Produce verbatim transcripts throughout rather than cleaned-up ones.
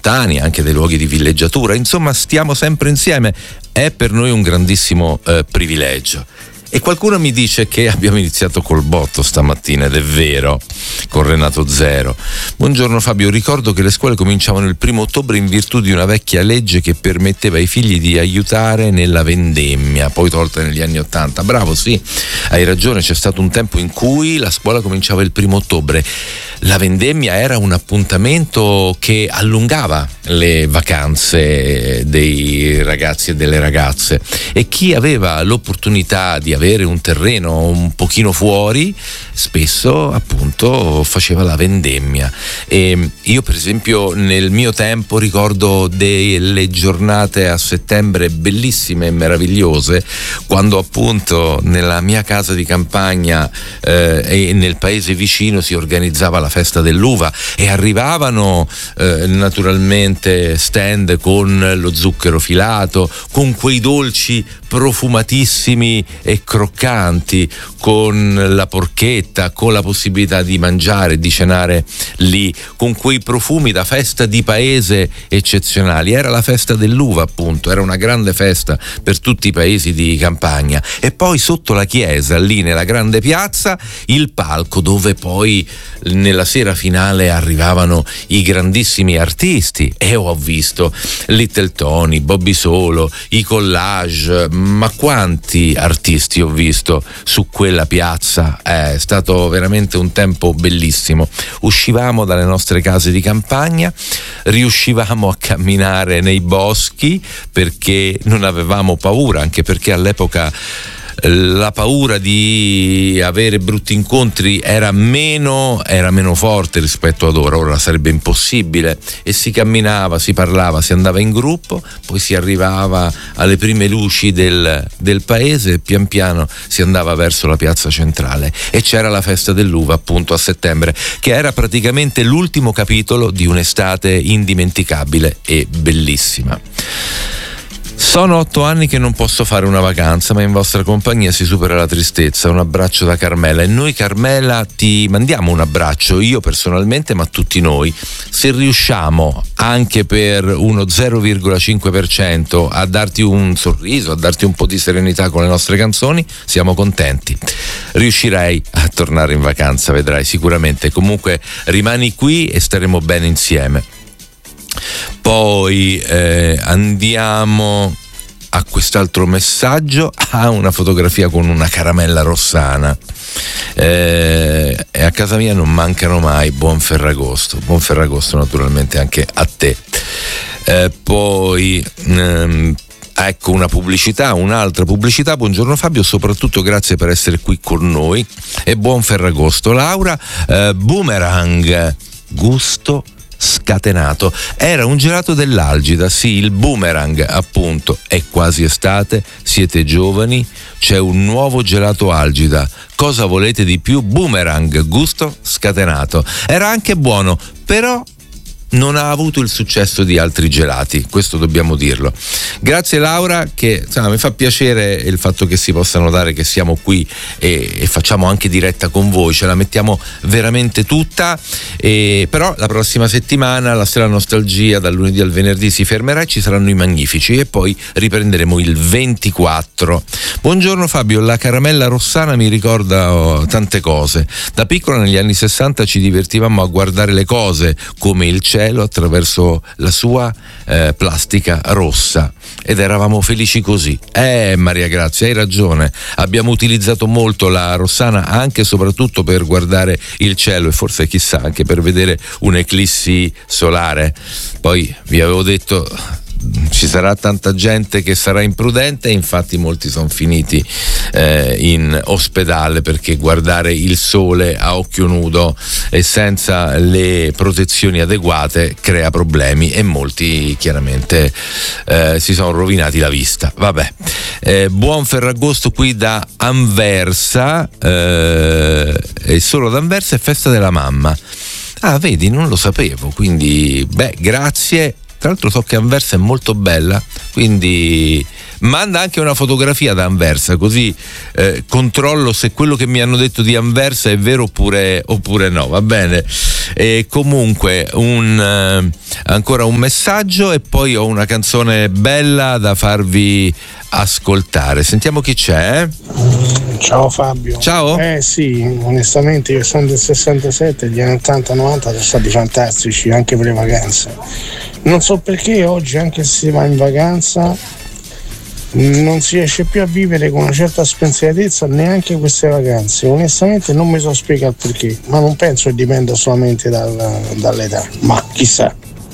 montani, anche dei luoghi di villeggiatura, insomma stiamo sempre insieme, è per noi un grandissimo eh, privilegio. E qualcuno mi dice che abbiamo iniziato col botto stamattina, ed è vero, con Renato Zero. Buongiorno Fabio, ricordo che le scuole cominciavano il primo ottobre in virtù di una vecchia legge che permetteva ai figli di aiutare nella vendemmia, poi tolta negli anni ottanta. Bravo, sì, hai ragione, c'è stato un tempo in cui la scuola cominciava il primo ottobre. La vendemmia era un appuntamento che allungava le vacanze dei ragazzi e delle ragazze, e chi aveva l'opportunità di avere un terreno un pochino fuori spesso appunto faceva la vendemmia. E io per esempio nel mio tempo ricordo delle giornate a settembre bellissime e meravigliose, quando appunto nella mia casa di campagna eh, e nel paese vicino si organizzava la festa dell'uva e arrivavano eh, naturalmente stand con lo zucchero filato, con quei dolci profumatissimi e croccanti, con la porchetta, con la possibilità di mangiare, di cenare lì, con quei profumi da festa di paese eccezionali. Era la festa dell'uva, appunto, era una grande festa per tutti i paesi di campagna. E poi sotto la chiesa, lì nella grande piazza, il palco dove poi nella sera finale arrivavano i grandissimi artisti, e ho visto Little Tony, Bobby Solo, i Collage, ma quanti artisti ho visto su quella piazza. È stato veramente un tempo bellissimo. Uscivamo dalle nostre case di campagna, riuscivamo a camminare nei boschi perché non avevamo paura, anche perché all'epoca la paura di avere brutti incontri era meno, era meno forte rispetto ad ora. Ora sarebbe impossibile, e si camminava, si parlava, si andava in gruppo, poi si arrivava alle prime luci del, del paese e pian piano si andava verso la piazza centrale, e c'era la festa dell'uva appunto a settembre, che era praticamente l'ultimo capitolo di un'estate indimenticabile e bellissima. Sono otto anni che non posso fare una vacanza, ma in vostra compagnia si supera la tristezza. Un abbraccio da Carmela. E noi, Carmela, ti mandiamo un abbraccio, io personalmente, ma tutti noi. Se riusciamo anche per uno zero virgola cinque per cento a darti un sorriso, a darti un po' di serenità con le nostre canzoni, siamo contenti. Riuscirai a tornare in vacanza, vedrai sicuramente. Comunque rimani qui e staremo bene insieme. Poi eh, andiamo a quest'altro messaggio. Ah, una fotografia con una caramella rossana. Eh, e a casa mia non mancano mai. Buon Ferragosto. Buon Ferragosto naturalmente anche a te. Eh, poi ehm, ecco una pubblicità, un'altra pubblicità. Buongiorno Fabio, soprattutto grazie per essere qui con noi e buon Ferragosto. Laura, eh, Boomerang, gusto scatenato. Era un gelato dell'Algida, sì, il Boomerang appunto. È quasi estate, siete giovani, c'è un nuovo gelato Algida. Cosa volete di più? Boomerang, gusto scatenato. Era anche buono, però non ha avuto il successo di altri gelati, questo dobbiamo dirlo. Grazie Laura, che insomma, mi fa piacere il fatto che si possa notare che siamo qui e, e facciamo anche diretta con voi, ce la mettiamo veramente tutta. E, però la prossima settimana la Sera Nostalgia dal lunedì al venerdì si fermerà e ci saranno i Magnifici, e poi riprenderemo il ventiquattro. Buongiorno Fabio, la caramella rossana mi ricorda oh, tante cose. Da piccola negli anni sessanta ci divertivamo a guardare le cose come il cielo attraverso la sua eh, plastica rossa, ed eravamo felici così. Eh Maria Grazia, hai ragione, abbiamo utilizzato molto la rossana anche e soprattutto per guardare il cielo, e forse chissà anche per vedere un'eclissi solare. Poi vi avevo detto ci sarà tanta gente che sarà imprudente, e infatti molti sono finiti eh, in ospedale perché guardare il sole a occhio nudo e senza le protezioni adeguate crea problemi, e molti chiaramente eh, si sono rovinati la vista. Vabbè, eh, buon Ferragosto qui da Anversa, eh, e solo ad Anversa è festa della mamma. Ah, vedi, non lo sapevo, quindi beh, grazie. Tra l'altro so che Anversa è molto bella, quindi manda anche una fotografia da Anversa, così eh, controllo se quello che mi hanno detto di Anversa è vero oppure, oppure no, va bene. E comunque un, eh, ancora un messaggio e poi ho una canzone bella da farvi ascoltare. Sentiamo chi c'è. eh? Ciao Fabio. Ciao. Eh sì, onestamente io sono del sessantasette, gli anni ottanta novanta sono stati fantastici anche per le vacanze. Non so perché oggi, anche se si va in vacanza, non si riesce più a vivere con una certa spensieratezza neanche queste vacanze. Onestamente non mi so spiegare il perché, ma non penso che dipenda solamente dal, dall'età, ma chissà.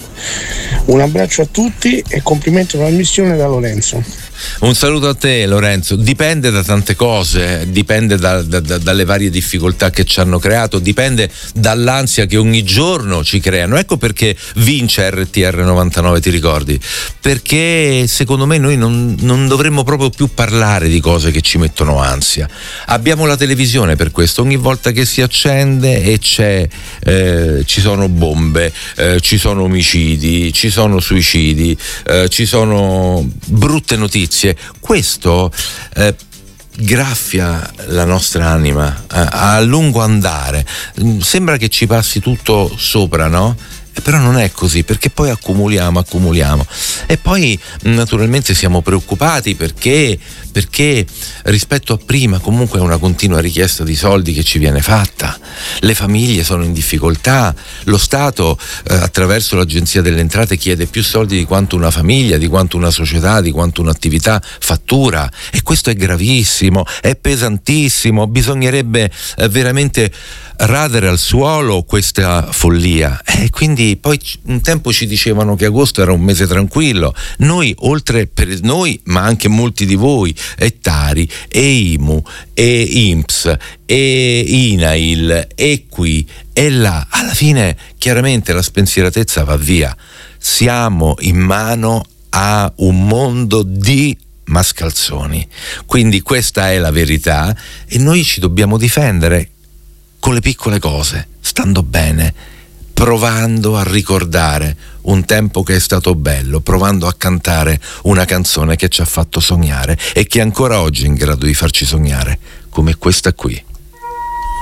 Un abbraccio a tutti e complimenti per la missione da Lorenzo. Un saluto a te Lorenzo. Dipende da tante cose, dipende da, da, da, dalle varie difficoltà che ci hanno creato, dipende dall'ansia che ogni giorno ci creano. Ecco perché vince R T R novantanove, ti ricordi? Perché secondo me noi non, non dovremmo proprio più parlare di cose che ci mettono ansia. Abbiamo la televisione per questo, ogni volta che si accende e c'è eh, ci sono bombe, eh, ci sono omicidi, ci sono suicidi, eh, ci sono brutte notizie. Questo eh, graffia la nostra anima eh, a lungo andare. Sembra che ci passi tutto sopra, no? Eh, però non è così, perché poi accumuliamo, accumuliamo e poi naturalmente siamo preoccupati perché perché rispetto a prima comunque è una continua richiesta di soldi che ci viene fatta, le famiglie sono in difficoltà, lo Stato eh, attraverso l'Agenzia delle Entrate chiede più soldi di quanto una famiglia, di quanto una società, di quanto un'attività fattura, e questo è gravissimo, è pesantissimo, bisognerebbe eh, veramente radere al suolo questa follia. E quindi poi un tempo ci dicevano che agosto era un mese tranquillo, noi oltre per noi ma anche molti di voi, e Tari, e I M U, e I N P S, e I N A I L, e qui e là, alla fine chiaramente la spensieratezza va via, siamo in mano a un mondo di mascalzoni, quindi questa è la verità e noi ci dobbiamo difendere con le piccole cose, stando bene, provando a ricordare un tempo che è stato bello, provando a cantare una canzone che ci ha fatto sognare e che ancora oggi è in grado di farci sognare, come questa qui.